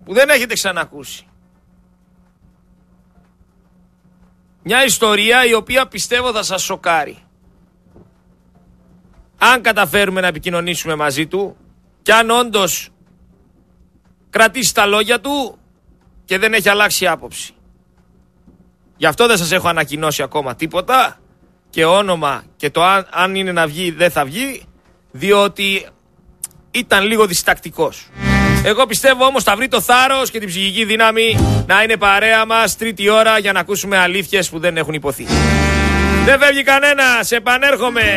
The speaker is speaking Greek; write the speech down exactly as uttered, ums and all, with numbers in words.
που δεν έχετε ξανακούσει. Μια ιστορία η οποία πιστεύω θα σας σοκάρει. Αν καταφέρουμε να επικοινωνήσουμε μαζί του και αν όντως κρατήσει τα λόγια του και δεν έχει αλλάξει άποψη. Γι' αυτό δεν σας έχω ανακοινώσει ακόμα τίποτα και όνομα και το αν, αν είναι να βγει δεν θα βγει, διότι ήταν λίγο διστακτικός. Εγώ πιστεύω όμως θα βρει το θάρρος και την ψυχική δύναμη να είναι παρέα μας τρίτη ώρα για να ακούσουμε αλήθειες που δεν έχουν υποθεί. Δεν φεύγει κανένας, επανέρχομαι.